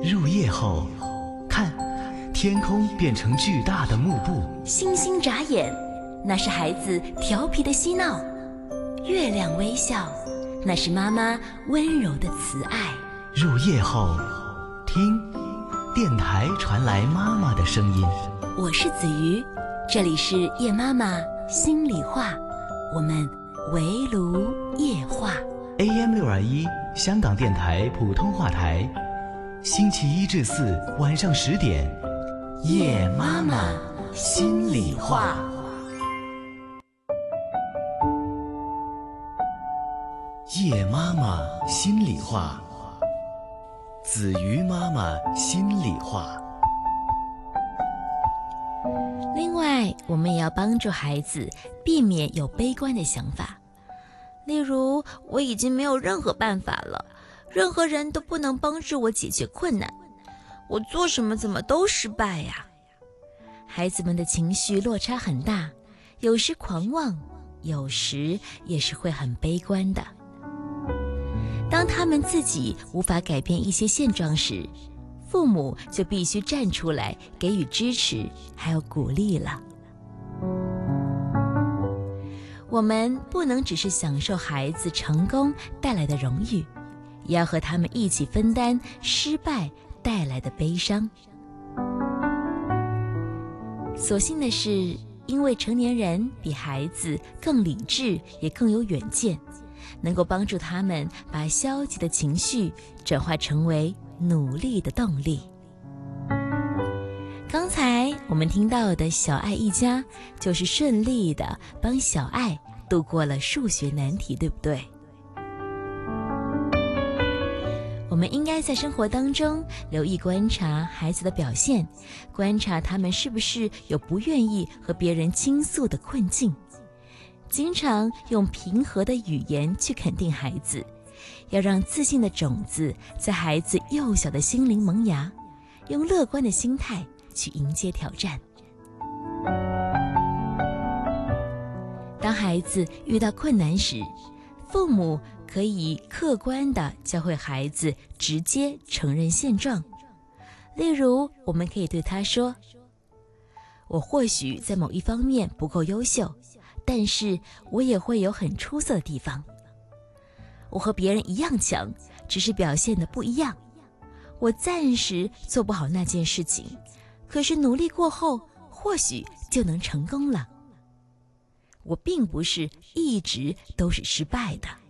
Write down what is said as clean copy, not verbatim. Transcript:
入夜后，看，天空变成巨大的幕布。 星星眨眼，那是孩子调皮的嬉闹；月亮微笑，那是妈妈温柔的慈爱。 入夜后，听，电台传来妈妈的声音。 我是子瑜，这里是夜妈妈心里话，我们围炉夜话。 AM621香港电台普通话台，星期一至四晚上10点，夜妈妈心里话。夜妈妈心里话，子瑜妈妈心里话。 另外，我们也要帮助孩子避免有悲观的想法。例如，我已经没有任何办法了，任何人都不能帮助我解决困难，我做什么怎么都失败呀。孩子们的情绪落差很大，有时狂妄，有时也是会很悲观的。当他们自己无法改变一些现状时，父母就必须站出来给予支持还有鼓励了。我们不能只是享受孩子成功带来的荣誉，也要和他们一起分担失败带来的悲伤。所幸的是，因为成年人比孩子更理智，也更有远见，能够帮助他们把消极的情绪转化成为努力的动力。刚才我们听到的小爱一家，就是顺利的帮小爱度过了数学难题，对不对？我们应该在生活当中留意观察孩子的表现，观察他们是不是有不愿意和别人倾诉的困境，经常用平和的语言去肯定孩子，要让自信的种子在孩子幼小的心灵萌芽，用乐观的心态去迎接挑战。当孩子遇到困难时，父母可以客观地教会孩子直接承认现状。例如，我们可以对他说：我或许在某一方面不够优秀，但是我也会有很出色的地方。我和别人一样强，只是表现得不一样。我暂时做不好那件事情，可是努力过后，或许就能成功了。我并不是一直都是失败的。